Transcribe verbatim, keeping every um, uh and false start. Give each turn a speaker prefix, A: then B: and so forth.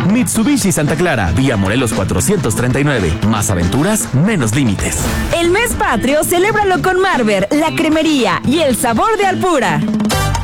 A: Mitsubishi Santa Clara, vía Morelos cuatrocientos treinta y nueve. Más aventuras, menos límites.
B: El mes patrio, celébralo con Marber, la cremería y el sabor de Alpura.